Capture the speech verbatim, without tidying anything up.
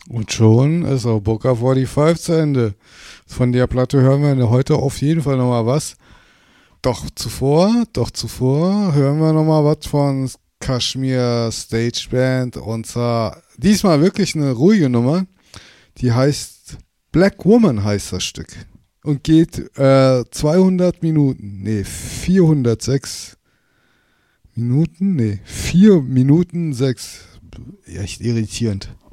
Und schon ist auch Booker fünfundvierzig zu Ende. Von der Platte hören wir heute auf jeden Fall nochmal was. Doch zuvor, doch zuvor hören wir nochmal was von Kashmir Stage Band. Und zwar diesmal wirklich eine ruhige Nummer. Die heißt Black Woman, heißt das Stück. Und geht äh, zweihundert Minuten, nee, vierhundertsechs Minuten, nee, vier Minuten sechs. Echt irritierend.